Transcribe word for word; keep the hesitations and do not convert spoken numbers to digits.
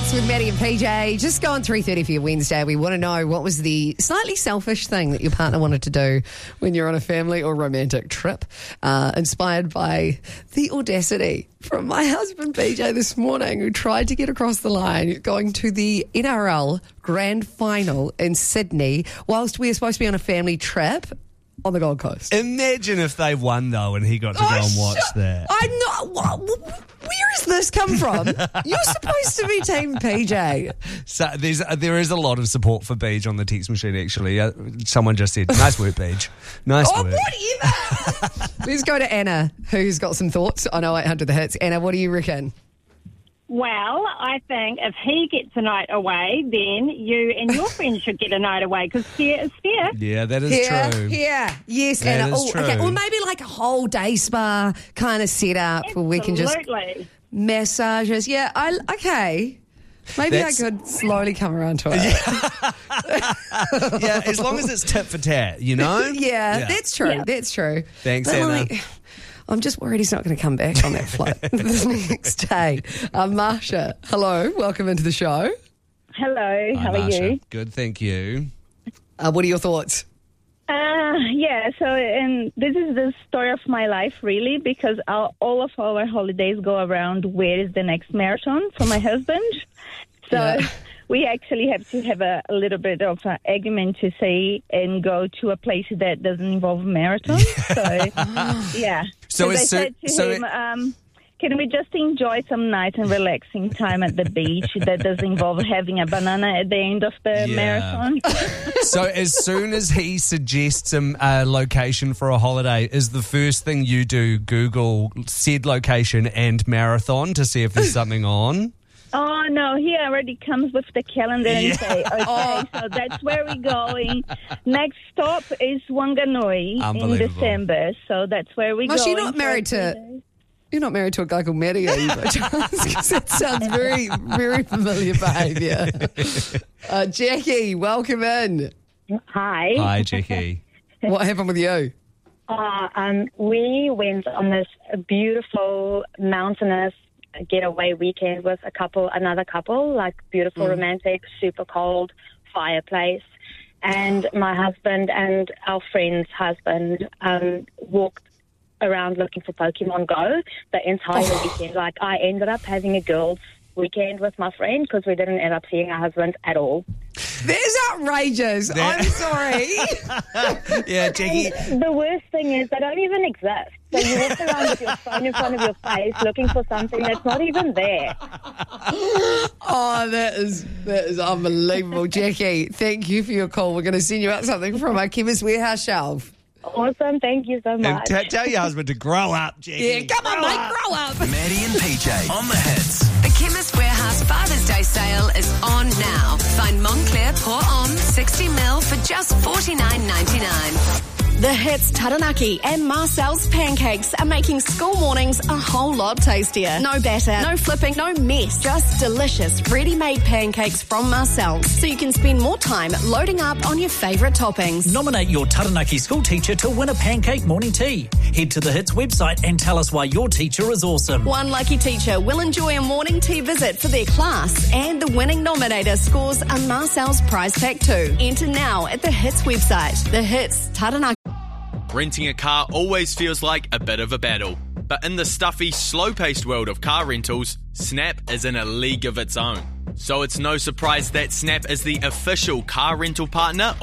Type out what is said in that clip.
Hits with Maddie and P J. Just going three thirty for your Wednesday. We want to know what was the slightly selfish thing that your partner wanted to do when you're on a family or romantic trip. Uh, inspired by the audacity from my husband P J this morning, who tried to get across the line going to the N R L Grand Final in Sydney whilst we were supposed to be on a family trip on the Gold Coast. Imagine if they won, though, and he got to Oh, go and watch sh- that. I'm not. What, where has this come from? You're supposed to be Team P J. So there's, uh, there is a lot of support for Beej on the text machine, actually. Uh, someone just said, nice work, Beej. Nice Oh, work. whatever. Let's go to Anna, who's got some thoughts on oh eight hundred The Hits. Anna, what do you reckon? Well, I think if he gets a night away, then you and your friends should get a night away, because fair is fair. Yeah, that is Here, true. here. Yes, That Anna. is Oh, true. okay. Or maybe like a whole day spa kind of setup where we can just Absolutely. massages. Yeah, I okay. Maybe That's- I could slowly come around to it. Yeah, as long as it's tit for tat, you know? Yeah, that's true. Yeah. That's true. Thanks, But, Anna. like, I'm just worried he's not going to come back on that flight the next day. Uh, Marsha, hello. Welcome into the show. Hello, Hi, how are Marsha. you? Good, thank you. Uh, what are your thoughts? Uh, yeah, so and this is the story of my life, really, because our, all of our holidays go around where is the next marathon for my husband. So Yeah. we actually have to have a, a little bit of an argument to say and go to a place that doesn't involve marathon. So, yeah. So So I it's so- said to so him, it- um, can we just enjoy some nice and relaxing time at the beach that does involve having a banana at the end of the Yeah. marathon? So as soon as he suggests a uh, location for a holiday, is the first thing you do Google said location and marathon to see if there's something on? Oh, no, he already comes with the calendar and Yeah. say, okay, so that's where we're going. Next stop is Wanganui in Unbelievable. December, so that's where we're Well, going. you're not for married three to- days. You're not married to a guy called Matty, are you, by chance? 'Cause that sounds very, very familiar behaviour. Uh, Jackie, welcome in. Hi. Hi, Jackie. What happened with you? Uh, um, we went on this beautiful mountainous getaway weekend with a couple, another couple, like beautiful, romantic, super cold fireplace. And my husband and our friend's husband um, walked around looking for Pokemon Go the entire weekend. Like, I ended up having a girls' weekend with my friend because we didn't end up seeing our husband at all. That's outrageous. That- I'm sorry. Yeah, Jackie. The worst thing is they don't even exist. So you walk around with your phone in front of your face looking for something that's not even there. Oh, that is that is unbelievable, Jackie. Thank you for your call. We're going to send you out something from our Chemist Warehouse shelf. Awesome. Thank you so And much. t- tell your husband to grow up, Jackie. Yeah, come on, mate, grow up. Maddie and P J on the hits. The Chemist Warehouse Father's Day sale is on now. Find Montclair Pour Homme sixty mil for just forty-nine ninety-nine. The Hits Taranaki and Marcel's Pancakes are making school mornings a whole lot tastier. No batter, no flipping, no mess. Just delicious, ready-made pancakes from Marcel's. So you can spend more time loading up on your favourite toppings. Nominate your Taranaki school teacher to win a pancake morning tea. Head to the Hits website and tell us why your teacher is awesome. One lucky teacher will enjoy a morning tea visit for their class, and the winning nominator scores a Marcel's prize pack too. Enter now at the Hits website. The Hits Taranaki. Renting a car always feels like a bit of a battle. But in the stuffy, slow-paced world of car rentals, Snap is in a league of its own. So it's no surprise that Snap is the official car rental partner